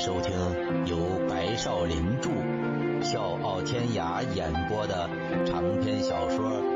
收听由白少林著、笑傲天涯演播的长篇小说